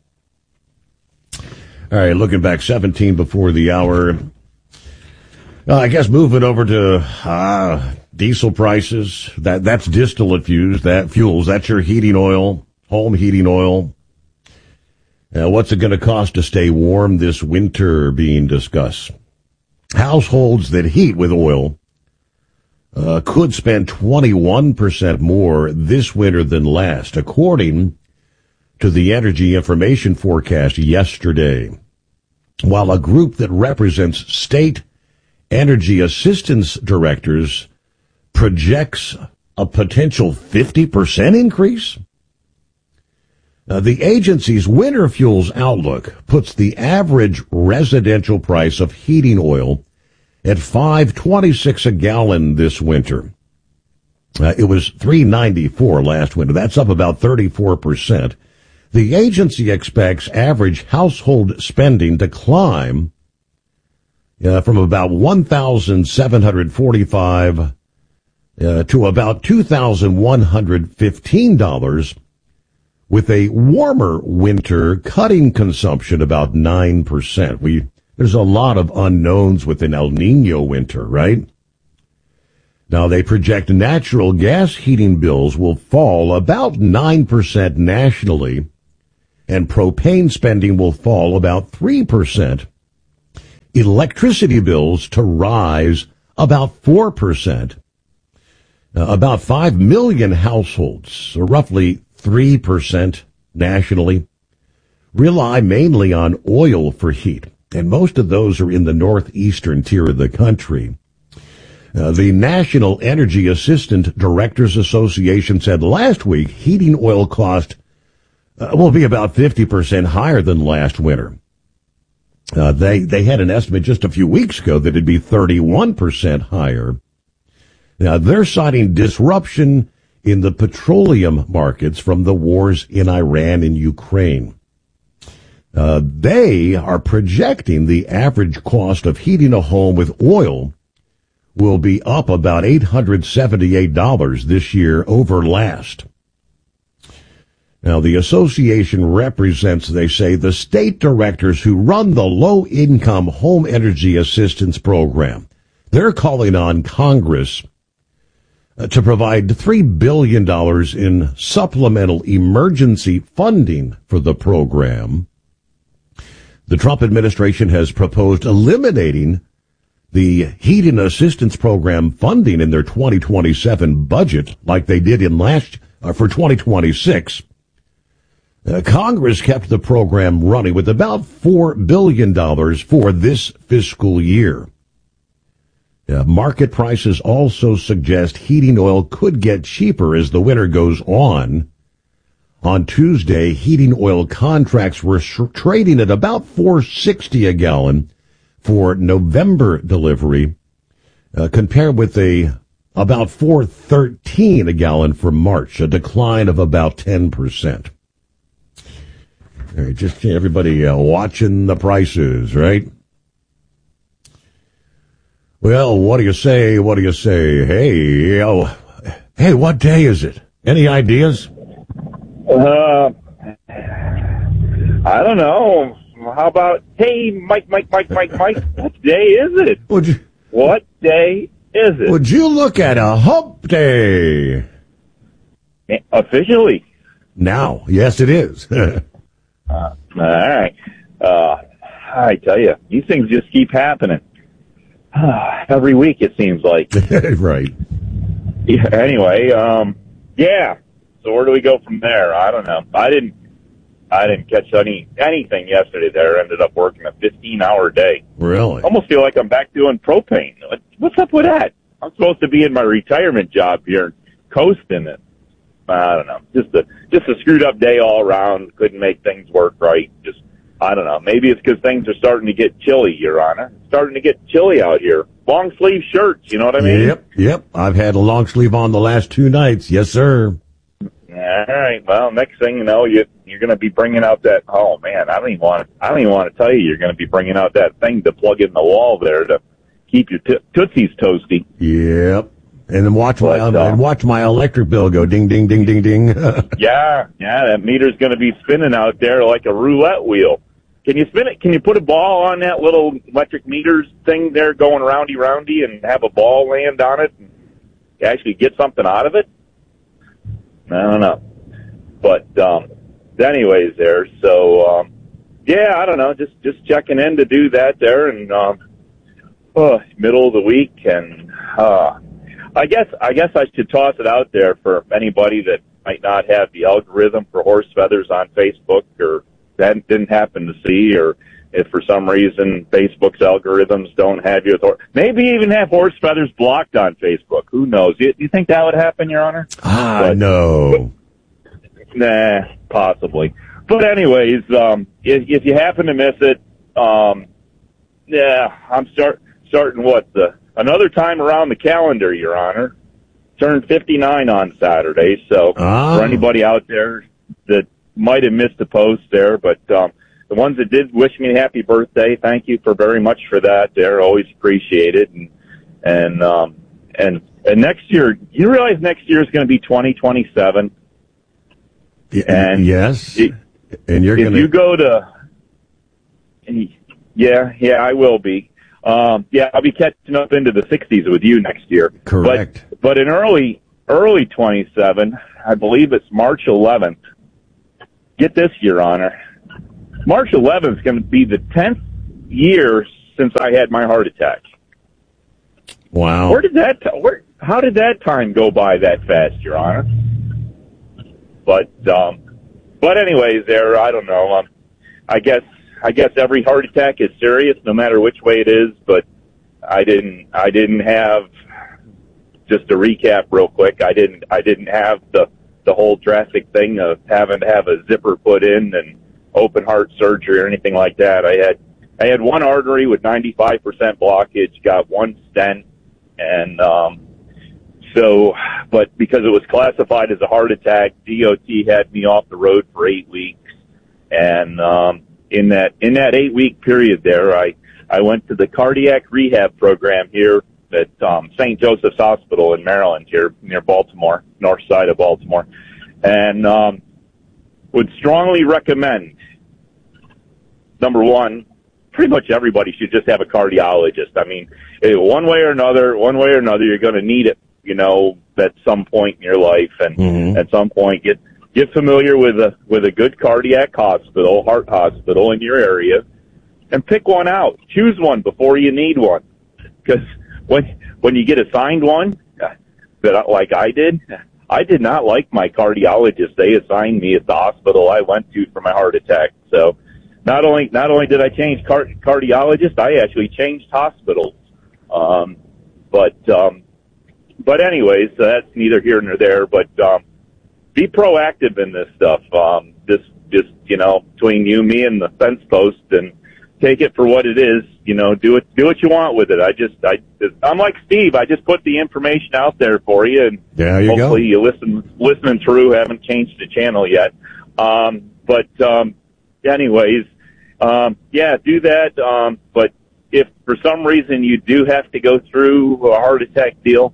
All right, looking back, seventeen before the hour. Uh, I guess moving over to uh, diesel prices. That that's distillate fuels. That fuels. That's your heating oil, home heating oil. Uh, what's it going to cost to stay warm this winter being discussed? Households that heat with oil uh, could spend twenty-one percent more this winter than last, according to the Energy Information Forecast yesterday. While a group that represents state energy assistance directors projects a potential fifty percent increase. Uh, the agency's winter fuels outlook puts the average residential price of heating oil at five twenty-six a gallon this winter. Uh, it was three ninety-four last winter. That's up about thirty-four percent. The agency expects average household spending to climb uh, from about one thousand seven hundred forty-five uh, to about two thousand one hundred fifteen dollars, with a warmer winter cutting consumption about nine percent. We There's a lot of unknowns with an El Nino winter, right? Now, they project natural gas heating bills will fall about nine percent nationally, and propane spending will fall about three percent. Electricity bills to rise about four percent. Uh, about five million households, or roughly three percent nationally, rely mainly on oil for heat, and most of those are in the northeastern tier of the country. Uh, the National Energy Assistant Directors Association said last week heating oil cost uh, will be about fifty percent higher than last winter. Uh, they, they had an estimate just a few weeks ago that it'd be thirty-one percent higher. Now, they're citing disruption in the petroleum markets from the wars in Iran and Ukraine. Uh, they are projecting the average cost of heating a home with oil will be up about eight hundred seventy-eight dollars this year over last. Now, the association represents, they say, the state directors who run the low-income home energy assistance program. They're calling on Congress to provide three billion dollars in supplemental emergency funding for the program. The Trump administration has proposed eliminating the heating assistance program funding in their twenty twenty-seven budget, like they did in last uh, for twenty twenty-six. Uh, Congress kept the program running with about four billion dollars for this fiscal year. Uh, market prices also suggest heating oil could get cheaper as the winter goes on. On Tuesday, heating oil contracts were sh- trading at about four sixty a gallon for November delivery, uh, compared with a about four thirteen a gallon for March, a decline of about ten percent. All right, just everybody uh, watching the prices, right? Well, what do you say? What do you say? Hey, oh, hey, what day is it? Any ideas? Uh, I don't know. How about, hey, Mike, Mike, Mike, Mike, Mike, what day is it? Would you, what day is it? Would you look at a hump day? Officially? Now, yes, it is. uh, all right. Uh, I tell you, these things just keep happening. Every week, it seems like. Right. Yeah, anyway, um, yeah. So where do we go from there? I don't know. I didn't, I didn't catch any anything yesterday. There, ended up working a fifteen-hour day. Really? Almost feel like I'm back doing propane. What's up with that? I'm supposed to be in my retirement job here, coasting it. I don't know. Just a just a screwed up day all around. Couldn't make things work right. Just. I don't know. Maybe it's because things are starting to get chilly, Your Honor. It's starting to get chilly out here. Long sleeve shirts, you know what I mean? Yep, yep. I've had a long sleeve on the last two nights. Yes, sir. All right. Well, next thing you know, you you're going to be bringing out that. Oh man, I don't even want. I don't even want to tell you. You're going to be bringing out that thing to plug in the wall there to keep your t- tootsies toasty. Yep. And then watch but, my uh, and watch my electric bill go ding, ding, ding, ding, ding. yeah, yeah. That meter's going to be spinning out there like a roulette wheel. Can you spin it? Can you put a ball on that little electric meters thing there going roundy roundy and have a ball land on it and actually get something out of it? I don't know. But um, anyways there, so um, yeah, I don't know. Just just checking in to do that there and um, oh, middle of the week and uh, I guess I guess I should toss it out there for anybody that might not have the algorithm for horse feathers on Facebook or that didn't happen to see, or if for some reason Facebook's algorithms don't have you, or maybe even have horse feathers blocked on Facebook. Who knows? Do you, you think that would happen, Your Honor? Ah, but, no. But, nah, possibly. But anyways, um, if, if you happen to miss it, um, yeah, I'm start starting what the another time around the calendar, Your Honor. Turned fifty-nine on Saturday, so ah. for anybody out there that might have missed the post there, but um, the ones that did wish me a happy birthday, thank you for very much for that. They're always appreciated, and and um, and and next year, you realize next year is going to be twenty twenty-seven. Yeah, and yes, it, and you're if going you go to Yeah, yeah, I will be. Um, yeah, I'll be catching up into the sixties with you next year. Correct. But, but in early, early twenty-seven, I believe it's March eleventh. Get this, Your Honor. March eleventh is going to be the tenth year since I had my heart attack. Wow. Where did that, t- where, how did that time go by that fast, Your Honor? But, um, but anyways, there, I don't know. Um, I guess, I guess every heart attack is serious, no matter which way it is. But I didn't, I didn't have. Just to recap real quick, I didn't, I didn't have the the whole drastic thing of having to have a zipper put in and open heart surgery or anything like that. I had, I had one artery with ninety-five percent blockage, got one stent, and um, so, but because it was classified as a heart attack, D O T had me off the road for eight weeks. And um, in that in that eight week period there, I I went to the cardiac rehab program here at um, Saint Joseph's Hospital in Maryland, here near Baltimore, north side of Baltimore, and um, would strongly recommend. Number one, pretty much everybody should just have a cardiologist. I mean, one way or another, one way or another, you're going to need it, you know, at some point in your life, and mm-hmm. at some point get get familiar with a with a good cardiac hospital, heart hospital in your area, and pick one out. Choose one before you need one, because when when you get assigned one, that like I did, I did not like my cardiologist they assigned me at the hospital I went to for my heart attack. So not only not only did I change car- cardiologist, I actually changed hospitals. Um, but um, but anyways, so that's neither here nor there. But um, be proactive in this stuff. Um, just just you know, between you, me, and the fence post, and take it for what it is. You know, do it do what you want with it. I just I I'm like Steve. I just put the information out there for you, and there you hopefully go. you listen listening through. Haven't changed the channel yet. Um, but um, anyways, um, yeah, do that. Um, but if for some reason you do have to go through a heart attack deal,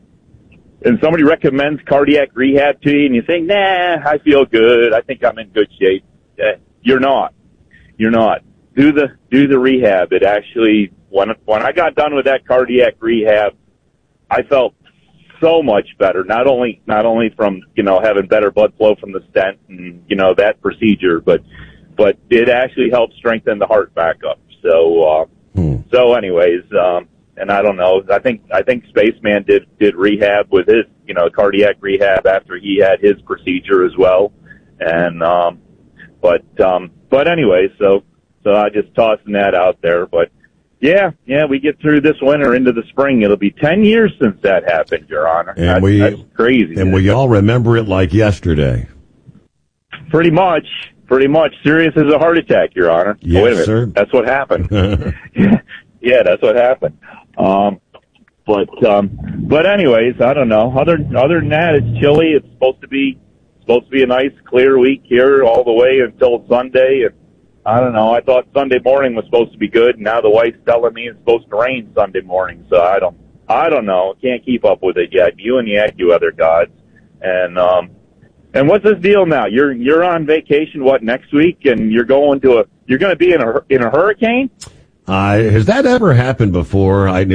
and somebody recommends cardiac rehab to you, and you think, nah, I feel good, I think I'm in good shape, eh, you're not. You're not. Do the do the rehab. It actually, when when I got done with that cardiac rehab, I felt so much better. Not only not only from you know having better blood flow from the stent and you know that procedure, but but it actually helped strengthen the heart back up. So uh, hmm. so anyways. Um, And I don't know. I think I think Spaceman did did rehab with his, you know, cardiac rehab after he had his procedure as well. And um, but um, but anyway, so so I just tossing that out there. But yeah, yeah, we get through this winter into the spring. It'll be ten years since that happened, Your Honor. And that's, we that's crazy. And we all remember it like yesterday. Pretty much, pretty much. Serious as a heart attack, Your Honor. Yes, oh, wait a minute. sir. That's what happened. Yeah, that's what happened. Um, but, um, but anyways, I don't know. Other, other than that, it's chilly. It's supposed to be, supposed to be a nice clear week here all the way until Sunday. And I don't know. I thought Sunday morning was supposed to be good. And now the wife's telling me it's supposed to rain Sunday morning. So I don't, I don't know. Can't keep up with it yet. You and the AccuWeather gods. And, um, and what's this deal now? You're, you're on vacation, what, next week? And you're going to a, you're going to be in a, in a hurricane? Uh, has that ever happened before? I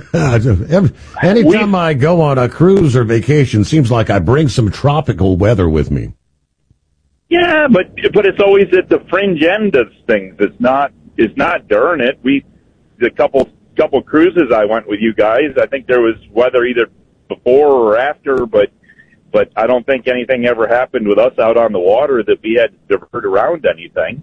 anytime I go on a cruise or vacation, seems like I bring some tropical weather with me. Yeah, but but it's always at the fringe end of things. It's not it's not during it. We the couple couple cruises I went with you guys. I think there was weather either before or after, but but I don't think anything ever happened with us out on the water that we had to divert around anything.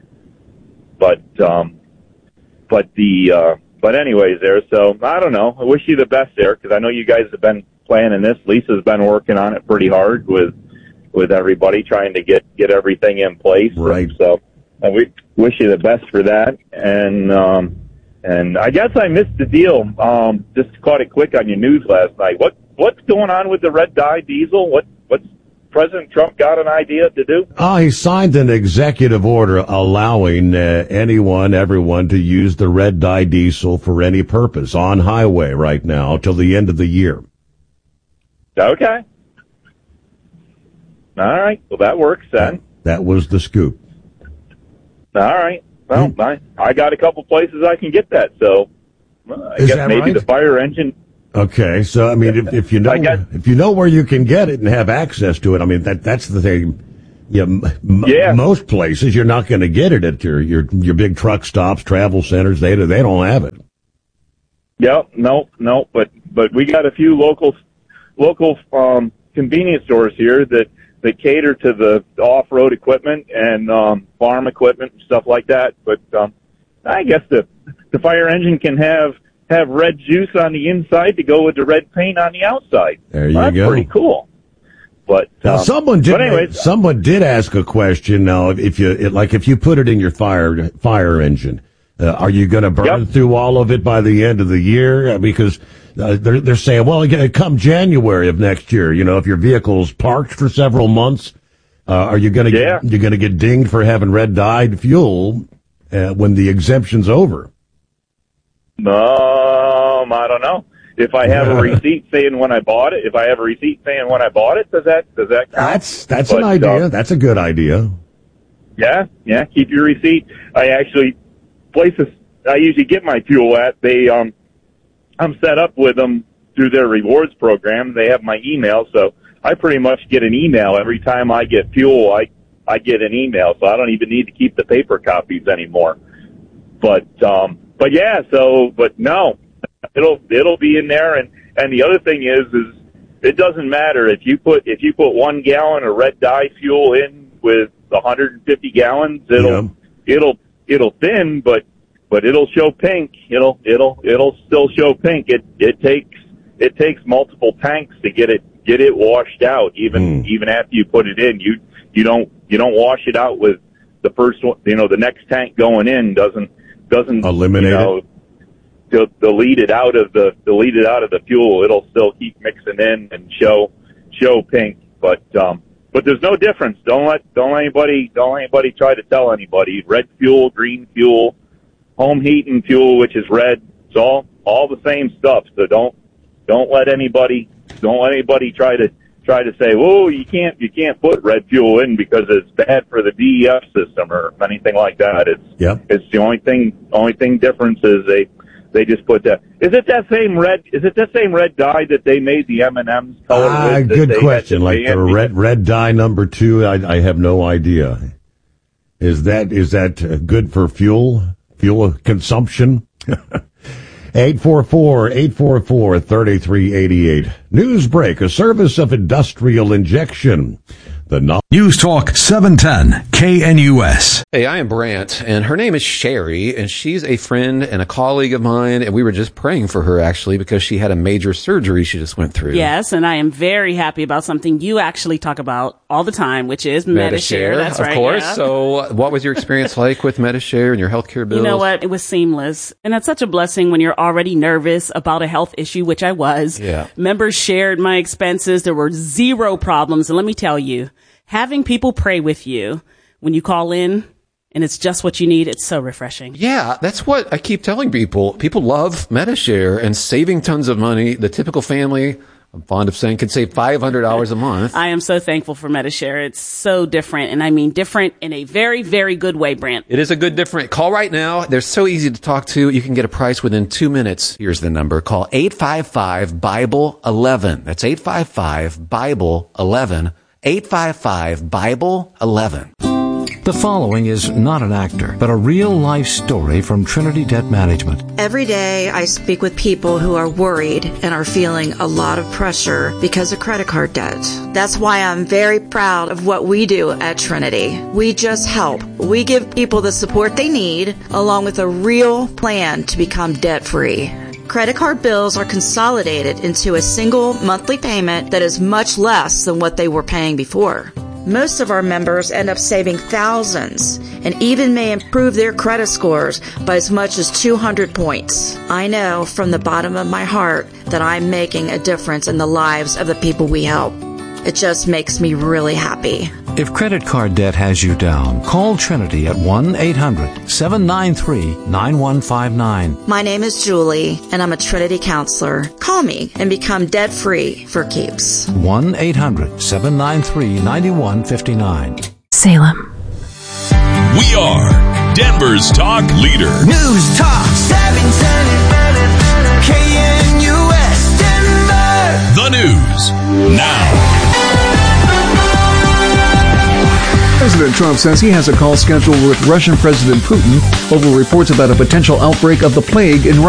But um. But the, uh, but anyways there, so I don't know. I wish you the best there because I know you guys have been planning this. Lisa's been working on it pretty hard with, with everybody trying to get, get everything in place. Right. So uh, we wish you the best for that. And, um, and I guess I missed the deal. Um, just caught it quick on your news last night. What, what's going on with the red dye diesel? What, what's President Trump got an idea to do? Oh, he signed an executive order allowing uh, anyone, everyone to use the red dye diesel for any purpose on highway right now till the end of the year. Okay. All right. Well, that works then. That was the scoop. All right. well, hmm. I I got a couple places I can get that. So well, I Is guess that maybe right? the fire engine. Okay, so I mean, if, if you know got, if you know where you can get it and have access to it, I mean that that's the thing. Yeah, m- yeah. most places you're not going to get it at your your your big truck stops, travel centers. They they don't have it. Yeah, no, no, but but we got a few local local um, convenience stores here that, that cater to the off-road equipment and um, farm equipment and stuff like that. But um, I guess the the fire engine can have have red juice on the inside to go with the red paint on the outside. There you well, that's go. Pretty cool. But now, um, someone did. But anyways, someone did ask a question. Now, if you it, like, if you put it in your fire fire engine, uh, are you going to burn yep. through all of it by the end of the year? Because uh, they're they're saying, well, come January of next year, you know, if your vehicle's parked for several months, uh, are you going to yeah. get, you're going to get dinged for having red dyed fuel uh, when the exemption's over? Um, I don't know. If I have a receipt saying when I bought it, if I have a receipt saying when I bought it, does that does that count? That's that's but, an idea. Uh, that's a good idea. Yeah, yeah. Keep your receipt. I actually places I usually get my fuel at. They um, I'm set up with them through their rewards program. They have my email, so I pretty much get an email every time I get fuel. I I get an email, so I don't even need to keep the paper copies anymore. But um, but yeah. So but no. It'll it'll be in there, and, and the other thing is is it doesn't matter if you put if you put one gallon of red dye fuel in with one hundred fifty gallons, it'll yeah. it'll it'll thin, but but it'll show pink. It'll it'll it'll still show pink. It it takes it takes multiple tanks to get it get it washed out. Even mm. even after you put it in, you you don't you don't wash it out with the first one. You know, the next tank going in doesn't doesn't eliminate you know, it. To delete it out of the delete it out of the fuel, it'll still keep mixing in and show show pink. But um, but there's no difference. Don't let don't let anybody don't let anybody try to tell anybody. Red fuel, green fuel, home heating fuel, which is red. It's all all the same stuff. So don't don't let anybody don't let anybody try to try to say, "Whoa, you can't you can't put red fuel in because it's bad for the D E F system" or anything like that. It's yeah. It's the only thing only thing difference is they. They just put that. Is it that same red? Is it that same red dye that they made the M and M's color ah, with? Good question. Like the red red dye number two, I, I have no idea. Is that is that good for fuel fuel consumption? eight four four, eight four four, three three eight eight. Newsbreak, a service of Industrial Injection. The no- News Talk seven ten K N U S. Hey, I am Brant, and her name is Sherry, and she's a friend and a colleague of mine, and we were just praying for her, actually, because she had a major surgery she just went through. Yes, and I am very happy about something you actually talk about all the time, which is Medi-Share. That's of right. Of course. Yeah. So what was your experience like with Medi-Share and your healthcare bills? You know what? It was seamless. And that's such a blessing when you're already nervous about a health issue, which I was. Yeah. Members shared my expenses. There were zero problems. And let me tell you, having people pray with you when you call in and it's just what you need, it's so refreshing. Yeah, that's what I keep telling people. People love Medi-Share and saving tons of money. The typical family, I'm fond of saying, can save five hundred dollars a month. I am so thankful for Medi-Share. It's so different, and I mean different in a very, very good way, Brant. It is a good different. Call right now. They're so easy to talk to. You can get a price within two minutes. Here's the number. Call eight five five, Bible eleven. That's eight five five, Bible eleven. eight five five, Bible eleven. The following is not an actor, but a real-life story from Trinity Debt Management. Every day I speak with people who are worried and are feeling a lot of pressure because of credit card debt. That's why I'm very proud of what we do at Trinity. We just help. We give people the support they need, along with a real plan to become debt-free. Credit card bills are consolidated into a single monthly payment that is much less than what they were paying before. Most of our members end up saving thousands and even may improve their credit scores by as much as two hundred points. I know from the bottom of my heart that I'm making a difference in the lives of the people we help. It just makes me really happy. If credit card debt has you down, call Trinity at one eight hundred, seven nine three, nine one five nine. My name is Julie, and I'm a Trinity counselor. Call me and become debt-free for keeps. one eight hundred, seven nine three, nine one five nine. Salem. We are Denver's talk leader. News Talk seven ten, K N U S Denver. The news now. President Trump says he has a call scheduled with Russian President Putin over reports about a potential outbreak of the plague in Russia.